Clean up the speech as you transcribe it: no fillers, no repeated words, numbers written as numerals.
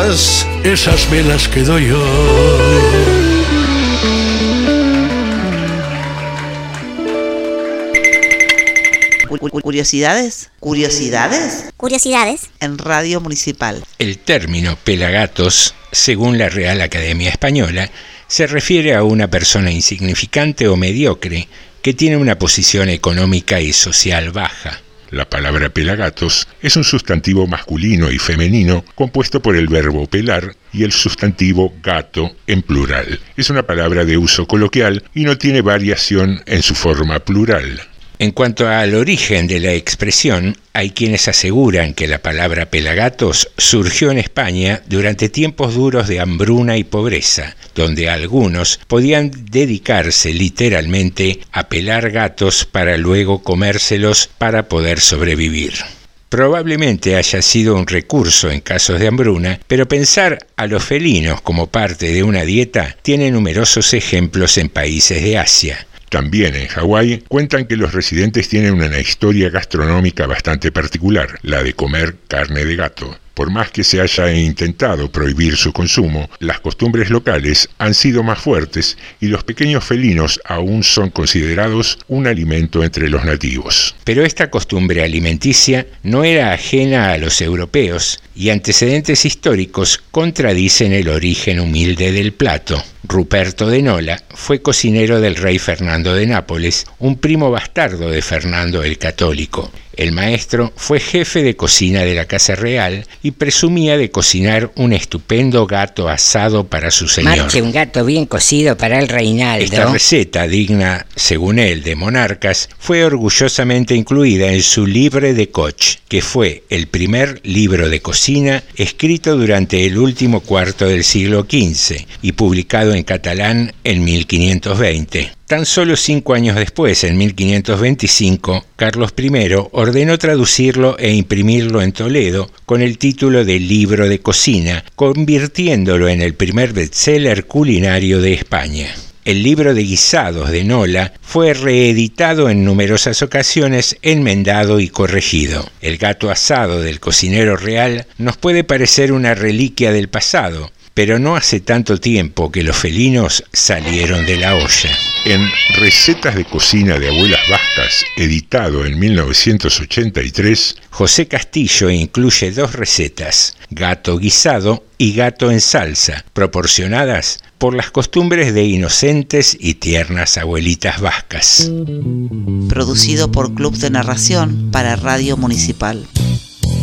velas, esas velas que doy yo. ¿Curiosidades? ¿Curiosidades? Curiosidades En Radio Municipal. El término pelagatos, según la Real Academia Española, se refiere a una persona insignificante o mediocre que tiene una posición económica y social baja. La palabra pelagatos es un sustantivo masculino y femenino compuesto por el verbo pelar y el sustantivo gato en plural. Es una palabra de uso coloquial y no tiene variación en su forma plural. En cuanto al origen de la expresión, hay quienes aseguran que la palabra pelagatos surgió en España durante tiempos duros de hambruna y pobreza, donde algunos podían dedicarse literalmente a pelar gatos para luego comérselos para poder sobrevivir. Probablemente haya sido un recurso en casos de hambruna, pero pensar a los felinos como parte de una dieta tiene numerosos ejemplos en países de Asia. También en Hawái cuentan que los residentes tienen una historia gastronómica bastante particular, la de comer carne de gato. Por más que se haya intentado prohibir su consumo, las costumbres locales han sido más fuertes y los pequeños felinos aún son considerados un alimento entre los nativos. Pero esta costumbre alimenticia no era ajena a los europeos y antecedentes históricos contradicen el origen humilde del plato. Ruperto de Nola fue cocinero del rey Fernando de Nápoles, un primo bastardo de Fernando el Católico. El maestro fue jefe de cocina de la Casa Real y presumía de cocinar un estupendo gato asado para su señor. Marche un gato bien cocido para el reinaldo. Esta receta, digna, según él, de monarcas, fue orgullosamente incluida en su Livre de Coch, que fue el primer libro de cocina escrito durante el último cuarto del siglo XV y publicado en catalán en 1520. Tan solo 5 años después, en 1525, Carlos I ordenó traducirlo e imprimirlo en Toledo con el título de Libro de Cocina, convirtiéndolo en el primer bestseller culinario de España. El libro de guisados de Nola fue reeditado en numerosas ocasiones, enmendado y corregido. El gato asado del cocinero real nos puede parecer una reliquia del pasado, pero no hace tanto tiempo que los felinos salieron de la olla. En Recetas de Cocina de Abuelas Vascas, editado en 1983, José Castillo incluye 2 recetas, gato guisado y gato en salsa, proporcionadas por las costumbres de inocentes y tiernas abuelitas vascas. Producido por Club de Narración para Radio Municipal.